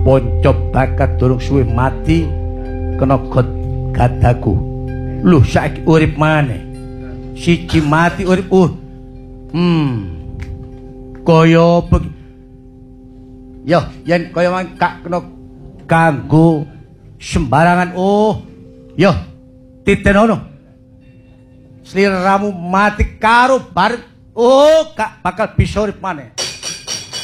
ponco bakat durung suwe mati kena got gadaku. Lho saiki urip maneh. Siji mati urip kaya yo yen kaya mangkak kena kanggo sembarangan yo titenono sliramu mati karo bareng gak bakal bisa urip maneh.